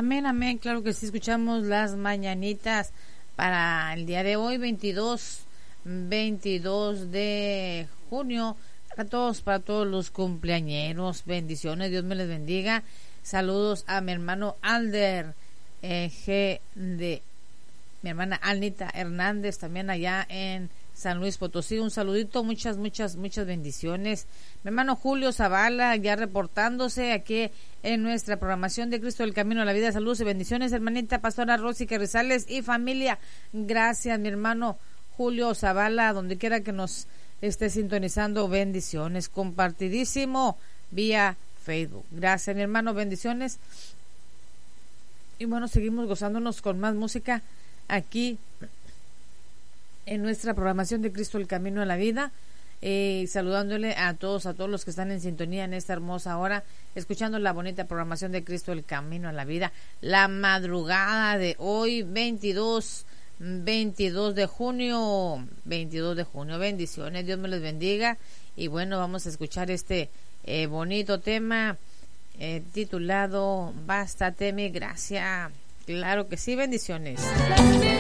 Amén, amén, claro que sí, escuchamos las mañanitas para el día de hoy, 22 de junio, para todos los cumpleañeros, bendiciones, Dios me les bendiga. Saludos a mi hermano Alder, de mi hermana Alnita Hernández, también allá en San Luis Potosí, un saludito, muchas bendiciones. Mi hermano Julio Zavala, ya reportándose aquí en nuestra programación de Cristo del Camino a la Vida. Saludos y bendiciones, hermanita Pastora Rosy Carrizales y familia. Gracias, mi hermano Julio Zavala, donde quiera que nos esté sintonizando, bendiciones. Compartidísimo vía Facebook. Gracias, mi hermano, bendiciones. Y bueno, seguimos gozándonos con más música aquí en nuestra programación de Cristo el Camino a la Vida. Saludándole a todos los que están en sintonía en esta hermosa hora, escuchando la bonita programación de Cristo el Camino a la Vida, la madrugada de hoy, 22 de junio, bendiciones, Dios me les bendiga. Y bueno, vamos a escuchar este bonito tema titulado Bástate mi gracia. Claro que sí, bendiciones.